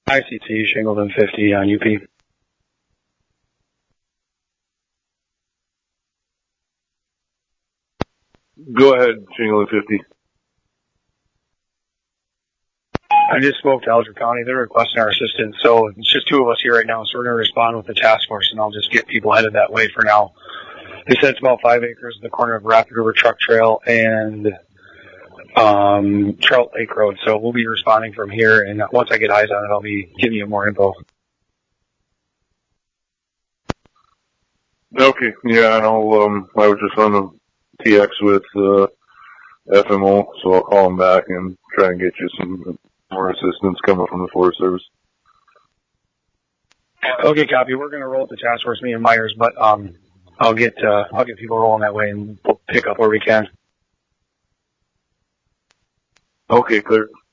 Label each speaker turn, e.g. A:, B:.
A: ICT, Shingleton 50 on UP.
B: Go ahead, Shingleton 50.
A: I just spoke to Alger County. They're requesting our assistance, so it's just two of us here right now, so we're going to respond with the task force, and I'll just get people headed that way for now. They said it's about 5 acres in the corner of Rapid River Truck Trail and Trout Lake Road, so we'll be responding from here, and once I get eyes on it, I'll be giving you more info.
B: Okay, yeah, and I was just on the TX with FMO, so I'll call them back and try and get you some more assistance coming from the Forest Service.
A: Okay, copy. We're going to roll up the task force, me and Myers, but I'll get people rolling that way, and we'll pick up where we can.
B: Okay, clear.